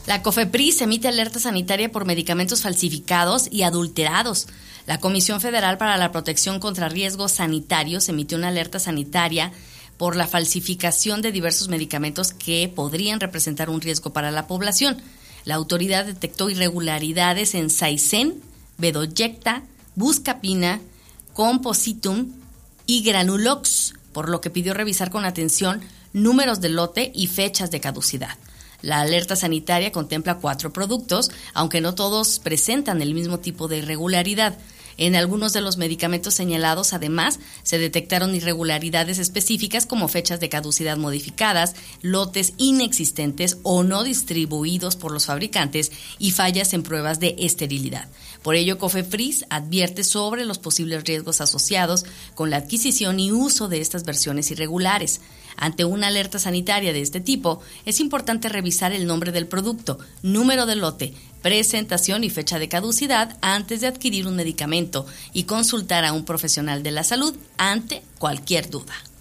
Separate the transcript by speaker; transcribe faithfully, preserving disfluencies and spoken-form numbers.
Speaker 1: La COFEPRIS emite alerta sanitaria por medicamentos falsificados y adulterados. La Comisión Federal para la Protección contra Riesgos Sanitarios emitió una alerta sanitaria por la falsificación de diversos medicamentos que podrían representar un riesgo para la población. La autoridad detectó irregularidades en Saicen, Bedoyecta, Buscapina, Compositum y Granulox, por lo que pidió revisar con atención números de lote y fechas de caducidad. La alerta sanitaria contempla cuatro productos, aunque no todos presentan el mismo tipo de irregularidad. En algunos de los medicamentos señalados, además, se detectaron irregularidades específicas como fechas de caducidad modificadas, lotes inexistentes o no distribuidos por los fabricantes y fallas en pruebas de esterilidad. Por ello, COFEPRIS advierte sobre los posibles riesgos asociados con la adquisición y uso de estas versiones irregulares. Ante una alerta sanitaria de este tipo, es importante revisar el nombre del producto, número de lote, presentación y fecha de caducidad antes de adquirir un medicamento y consultar a un profesional de la salud ante cualquier duda.